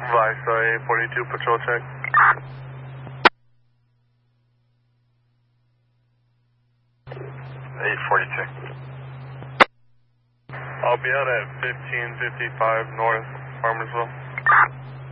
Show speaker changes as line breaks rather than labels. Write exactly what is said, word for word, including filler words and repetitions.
Viceroy eight forty-two patrol check.
eight forty-two.
I'll be out at fifteen fifty-five North Farmersville.